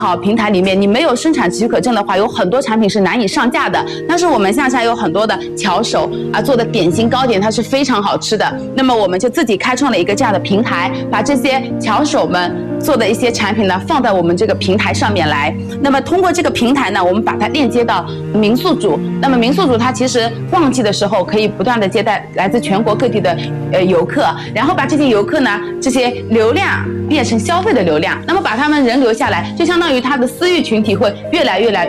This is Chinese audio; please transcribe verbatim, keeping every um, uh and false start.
好平台里面，你没有生产许可证的话，有很多产品是难以上架的。但是我们线下有很多的巧手啊做的点心糕点，它是非常好吃的。那么我们就自己开创了一个这样的平台，把这些巧手们做的一些产品呢放在我们这个平台上面来。那么通过这个平台呢，我们把它链接到民宿主。那么民宿主它其实旺季的时候可以不断的接待来自全国各地的呃游客，然后把这些游客呢这些流量变成消费的流量，那么把他们人流下来，就相当于他的私域群体会越来越来